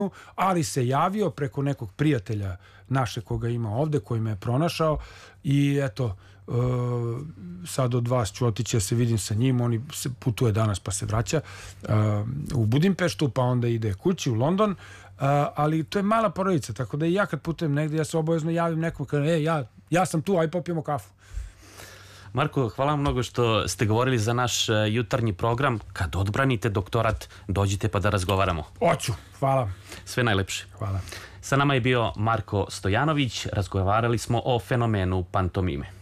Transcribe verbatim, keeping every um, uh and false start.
ali se javio preko nekog prijatelja naše koga ima ovde, koji me je pronašao i eto, Uh, sad od vas ću otići da se vidim sa njim, oni se putuje danas pa se vraća uh, u Budimpeštu, pa onda ide kući u London, uh, ali to je mala porodica, tako da i ja kad putujem negde, ja se obavezno javim nekom, kada, e, ja, ja sam tu, aj popijemo kafu. Marko, hvala vam mnogo što ste govorili za naš jutarnji program. Kad odbranite doktorat, dođite pa da razgovaramo. Hoću, hvala. Sve najlepše. Hvala. Sa nama je bio Marko Stojanović, razgovarali smo o fenomenu pantomime.